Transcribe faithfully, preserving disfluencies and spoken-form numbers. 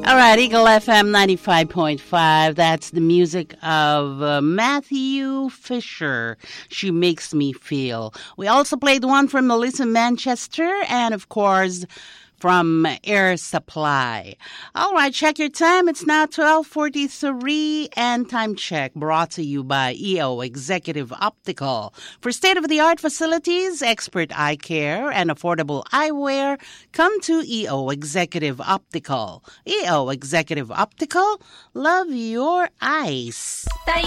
All right, Eagle F M ninety-five point five. That's the music of uh, Matthew Fisher. She Makes Me Feel. We also played one from Melissa Manchester and, of course, from Air Supply. All right, check your time. It's now twelve forty-three, and time check brought to you by E O Executive Optical. For state-of-the-art facilities, expert eye care, and affordable eyewear, come to E O Executive Optical. E O Executive Optical, love your eyes.